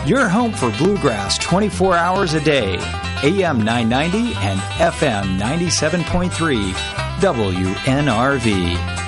Your home for bluegrass 24 hours a day. AM 990 and FM 97.3 WNRV.